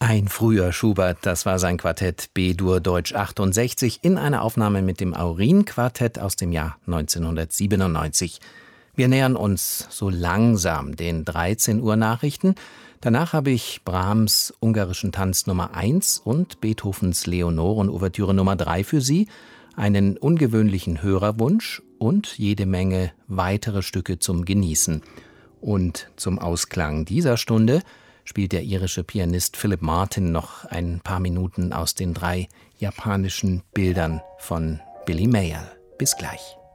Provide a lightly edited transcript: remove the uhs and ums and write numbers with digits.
Ein früher Schubert, das war sein Quartett B-Dur Deutsch 68 in einer Aufnahme mit dem Aurin-Quartett aus dem Jahr 1997. Wir nähern uns so langsam den 13 Uhr Nachrichten. Danach habe ich Brahms' Ungarischen Tanz Nummer 1 und Beethovens Leonoren-Ouvertüre Nummer 3 für Sie, einen ungewöhnlichen Hörerwunsch und jede Menge weitere Stücke zum Genießen. Und zum Ausklang dieser Stunde spielt der irische Pianist Philip Martin noch ein paar Minuten aus den 3 japanischen Bildern von Billy Mayall. Bis gleich.